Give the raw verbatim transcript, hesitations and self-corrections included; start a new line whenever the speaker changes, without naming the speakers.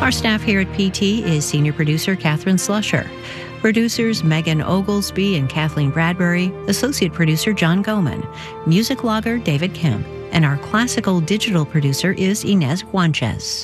Our staff here at P T is senior producer Catherine Slusher, producers Megan Oglesby and Kathleen Bradbury, associate producer John Goman, music logger David Kemp, and our classical digital producer is Inez Guanches.